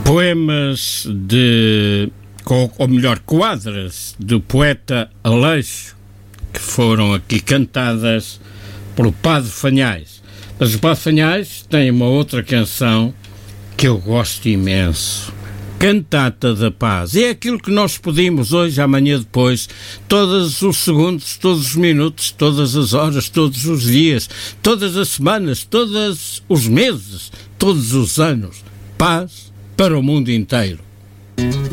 Poemas ou melhor, quadras do poeta Aleixo, que foram aqui cantadas pelo Padre Fanhais. Mas o Padre Fanhais tem uma outra canção que eu gosto imenso, Cantata da Paz. É aquilo que nós pedimos hoje, amanhã, depois, todos os segundos, todos os minutos, todas as horas, todos os dias, todas as semanas, todos os meses, todos os anos. Paz para o mundo inteiro.